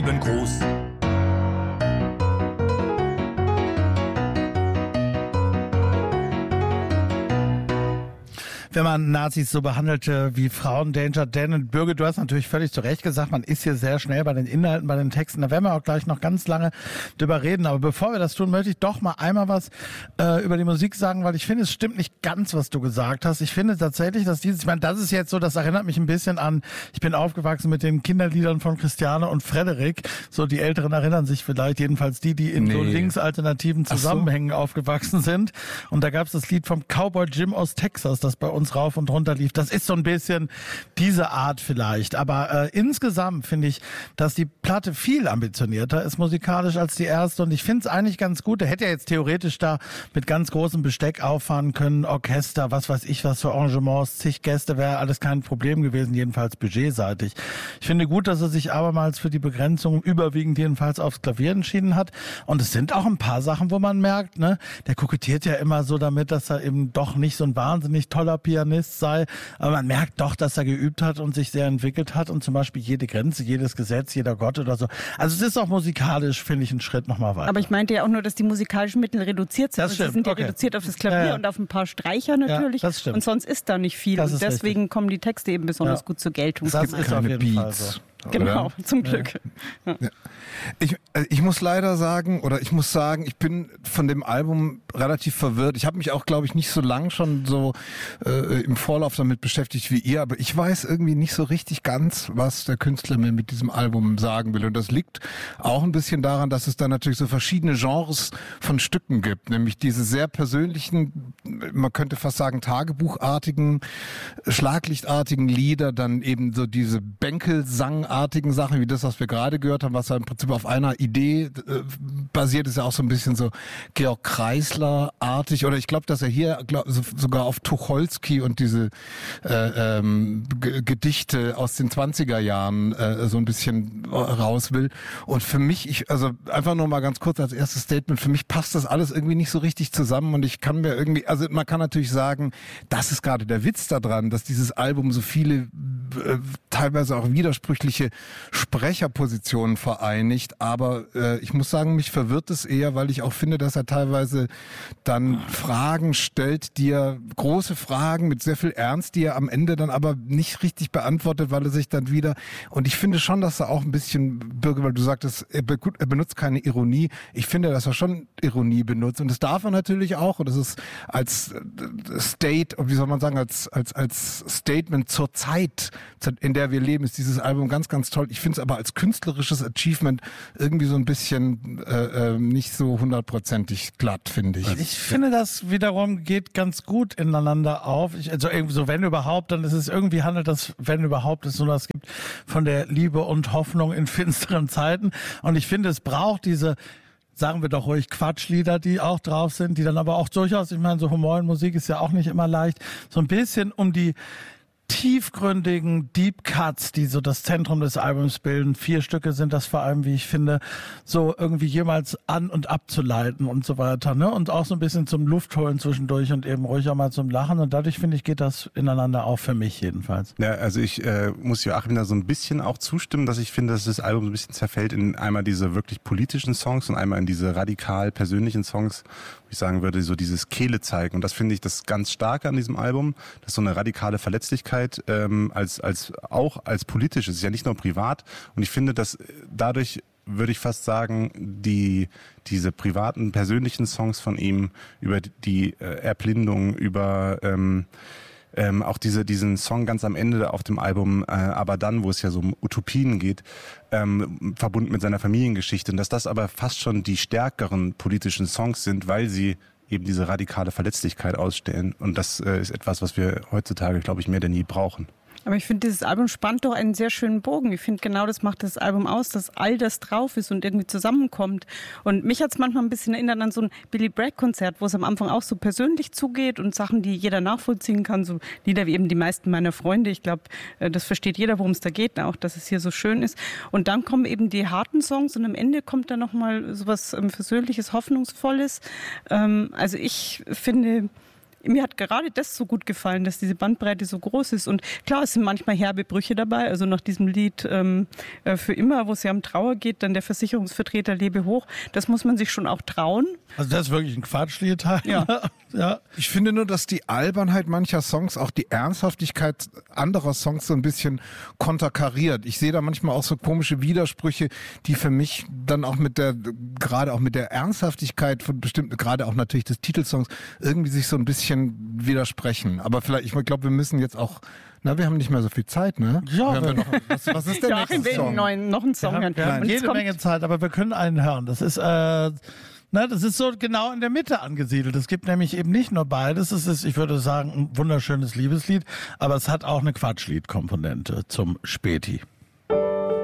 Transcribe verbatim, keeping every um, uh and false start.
Gruß. Wenn man Nazis so behandelte wie Frauen, Danger Dan und Birgit, du hast natürlich völlig zu Recht gesagt, man ist hier sehr schnell bei den Inhalten, bei den Texten. Da werden wir auch gleich noch ganz lange drüber reden. Aber bevor wir das tun, möchte ich doch mal einmal was äh, über die Musik sagen, weil ich finde, es stimmt nicht ganz, was du gesagt hast. Ich finde tatsächlich, dass dieses, ich meine, das ist jetzt so, das erinnert mich ein bisschen an, ich bin aufgewachsen mit den Kinderliedern von Christiane und Frederik. So, die Älteren erinnern sich vielleicht, jedenfalls die, die in nee. so linksalternativen Zusammenhängen so. aufgewachsen sind. Und da gab es das Lied vom Cowboy Jim aus Texas, das bei uns rauf und runter lief. Das ist so ein bisschen diese Art vielleicht. Aber äh, insgesamt finde ich, dass die Platte viel ambitionierter ist musikalisch als die erste. Und ich finde es eigentlich ganz gut. Der hätte ja jetzt theoretisch da mit ganz großem Besteck auffahren können. Orchester, was weiß ich, was für Arrangements, zig Gäste, wäre alles kein Problem gewesen, jedenfalls budgetseitig. Ich finde gut, dass er sich abermals für die Begrenzung überwiegend jedenfalls aufs Klavier entschieden hat. Und es sind auch ein paar Sachen, wo man merkt, ne, der kokettiert ja immer so damit, dass er eben doch nicht so ein wahnsinnig toller Pianist sei, aber man merkt doch, dass er geübt hat und sich sehr entwickelt hat und zum Beispiel jede Grenze, jedes Gesetz, jeder Gott oder so. Also es ist auch musikalisch, finde ich, ein Schritt nochmal weiter. Aber ich meinte ja auch nur, dass die musikalischen Mittel reduziert sind. Das stimmt. Sie sind ja okay. reduziert auf das Klavier ja, ja. und auf ein paar Streicher natürlich. Ja, das stimmt. Und sonst ist da nicht viel. Das und deswegen richtig. kommen die Texte eben besonders ja. gut zur Geltung. Das ist auf jeden Beats. Fall so. Genau, oder? zum Glück. Ja. Ja. Ich, ich muss leider sagen, oder ich muss sagen, ich bin von dem Album relativ verwirrt. Ich habe mich auch, glaube ich, nicht so lang schon so äh, im Vorlauf damit beschäftigt wie ihr, aber ich weiß irgendwie nicht so richtig ganz, was der Künstler mir mit diesem Album sagen will. Und das liegt auch ein bisschen daran, dass es da natürlich so verschiedene Genres von Stücken gibt, nämlich diese sehr persönlichen, man könnte fast sagen tagebuchartigen, schlaglichtartigen Lieder, dann eben so diese Bänkelsangartigen Sachen, wie das, was wir gerade gehört haben, was ja im Prinzip auf einer Idee äh, basiert, ist ja auch so ein bisschen so Georg Kreisler-artig, oder ich glaube, dass er hier glaub, so, sogar auf Tucholsky und diese äh, ähm, G- Gedichte aus den zwanziger Jahren äh, so ein bisschen raus will. Und für mich, ich also einfach nur mal ganz kurz als erstes Statement, für mich passt das alles irgendwie nicht so richtig zusammen und ich kann mir irgendwie, also man kann natürlich sagen, das ist gerade der Witz daran, dass dieses Album so viele äh, teilweise auch widersprüchliche Sprecherpositionen vereinigt, aber äh, ich muss sagen, mich verwirrt es eher, weil ich auch finde, dass er teilweise dann Fragen stellt, die er, große Fragen mit sehr viel Ernst, die er am Ende dann aber nicht richtig beantwortet, weil er sich dann wieder, und ich finde schon, dass er auch ein bisschen, Birgit, weil du sagtest, er, be- er benutzt keine Ironie, ich finde, dass er schon Ironie benutzt und das darf er natürlich auch und das ist als State, wie soll man sagen, als, als, als Statement zur Zeit, in der wir leben, ist dieses Album ganz, ganz toll. Ich finde es aber als künstlerisches Achievement irgendwie so ein bisschen äh, äh, nicht so hundertprozentig glatt, finde ich. Ich finde, das wiederum geht ganz gut ineinander auf. Ich, also irgendwie so, wenn überhaupt, dann ist es irgendwie handelt das, wenn überhaupt, es so was gibt von der Liebe und Hoffnung in finsteren Zeiten. Und ich finde, es braucht diese, sagen wir doch ruhig, Quatschlieder, die auch drauf sind, die dann aber auch durchaus, ich meine, so Humor in Musik ist ja auch nicht immer leicht, so ein bisschen um die tiefgründigen Deep Cuts, die so das Zentrum des Albums bilden. Vier Stücke sind das vor allem, wie ich finde, so irgendwie jemals an- und abzuleiten und so weiter, ne? Und auch so ein bisschen zum Luftholen zwischendurch und eben ruhig auch mal zum Lachen. Und dadurch, finde ich, geht das ineinander auf, für mich jedenfalls. Ja, also ich äh, muss Joachim da so ein bisschen auch zustimmen, dass ich finde, dass das Album so ein bisschen zerfällt in einmal diese wirklich politischen Songs und einmal in diese radikal persönlichen Songs, wo ich sagen würde, so dieses Kehle zeigen. Und das finde ich das ganz Starke an diesem Album, dass so eine radikale Verletzlichkeit ähm, als als auch als politisch, es ist ja nicht nur privat. Und ich finde, dass dadurch, würde ich fast sagen, die diese privaten, persönlichen Songs von ihm über die äh, Erblindung, über ähm, ähm, auch diese diesen Song ganz am Ende auf dem Album, äh, aber dann, wo es ja so um Utopien geht, ähm, verbunden mit seiner Familiengeschichte, und dass das aber fast schon die stärkeren politischen Songs sind, weil sie eben diese radikale Verletzlichkeit ausstellen. Und das äh, ist etwas, was wir heutzutage, glaube ich, mehr denn je brauchen. Aber ich finde, dieses Album spannt doch einen sehr schönen Bogen. Ich finde, genau das macht das Album aus, dass all das drauf ist und irgendwie zusammenkommt. Und mich hat es manchmal ein bisschen erinnert an so ein Billy Bragg-Konzert, wo es am Anfang auch so persönlich zugeht und Sachen, die jeder nachvollziehen kann. So Lieder wie eben Die meisten meiner Freunde. Ich glaube, das versteht jeder, worum es da geht, auch, dass es hier so schön ist. Und dann kommen eben die harten Songs und am Ende kommt dann nochmal so was Versöhnliches, Hoffnungsvolles. Also ich finde, mir hat gerade das so gut gefallen, dass diese Bandbreite so groß ist. Und klar, es sind manchmal herbe Brüche dabei. Also nach diesem Lied ähm, äh, Für immer, wo es ja um Trauer geht, dann der Versicherungsvertreter lebe hoch. Das muss man sich schon auch trauen. Also das ist wirklich ein Quatschlied. Ja. ja. Ich finde nur, dass die Albernheit mancher Songs auch die Ernsthaftigkeit anderer Songs so ein bisschen konterkariert. Ich sehe da manchmal auch so komische Widersprüche, die für mich dann auch mit der, gerade auch mit der Ernsthaftigkeit von bestimmten, gerade auch natürlich des Titelsongs, irgendwie sich so ein bisschen widersprechen. Aber vielleicht, ich glaube, wir müssen jetzt auch, na, wir haben nicht mehr so viel Zeit, ne? Ja, wir wir noch, was, was ist der Ja, nächste wir Song? neuen, noch einen Song Wir haben, hören. wir haben Und jede kommt, Menge Zeit, aber wir können einen hören. Das ist, äh, na, das ist so genau in der Mitte angesiedelt. Es gibt nämlich eben nicht nur beides. Es ist, ich würde sagen, ein wunderschönes Liebeslied, aber es hat auch eine Quatschlied-Komponente zum Späti.